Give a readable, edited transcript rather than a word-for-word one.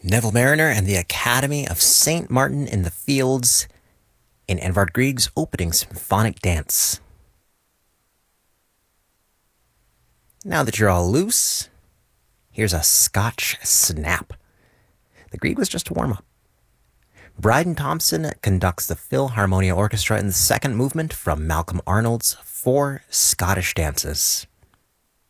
Neville Mariner and the Academy of St. Martin in the Fields in Edvard Grieg's opening symphonic dance. Now that you're all loose, here's a Scotch snap. The Grieg was just a warm-up. Bryden Thompson conducts the Philharmonia Orchestra in the second movement from Malcolm Arnold's Four Scottish Dances.